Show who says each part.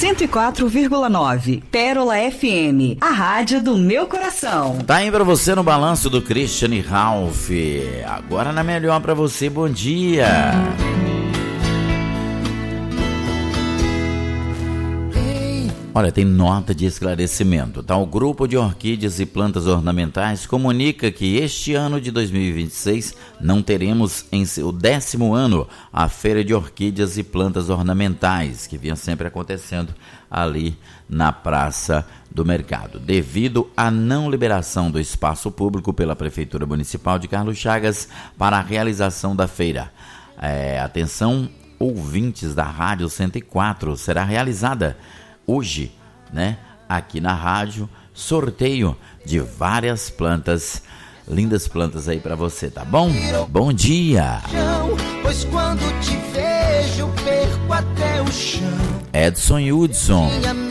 Speaker 1: 104,9. Pérola FM, a rádio do meu coração.
Speaker 2: Tá aí pra você no balanço do Christian e Ralph. Agora na melhor pra você, bom dia. Olha, tem nota de esclarecimento, tá? O grupo de orquídeas e plantas ornamentais comunica que este ano de 2026 não teremos em seu 10º ano a Feira de Orquídeas e Plantas Ornamentais, que vinha sempre acontecendo ali na Praça do Mercado, devido à não liberação do espaço público pela Prefeitura Municipal de Carlos Chagas para a realização da feira. Atenção, ouvintes da Rádio 104, será realizada hoje, né, aqui na rádio, sorteio de várias plantas, lindas plantas aí pra você, tá bom? Bom dia! Pois quando te vejo, perco até o chão. Edson Hudson.